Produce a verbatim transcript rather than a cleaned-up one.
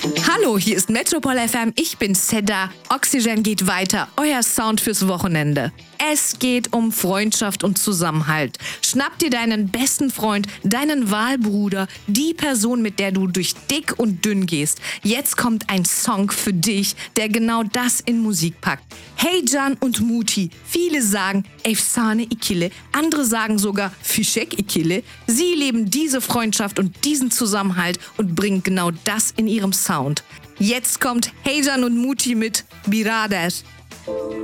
Hallo, hier ist Metropol F M, ich bin Seda. Oxygen geht weiter, euer Sound fürs Wochenende. Es geht um Freundschaft und Zusammenhalt. Schnapp dir deinen besten Freund, deinen Wahlbruder, die Person, mit der du durch dick und dünn gehst. Jetzt kommt ein Song für dich, der genau das in Musik packt. Hey Can und Muti, viele sagen Efsane ikili, andere sagen sogar Fişek ikili. Sie leben diese Freundschaft und diesen Zusammenhalt und bringen genau das in ihrem Sound. Jetzt kommt Hey Can und Muti mit Birader.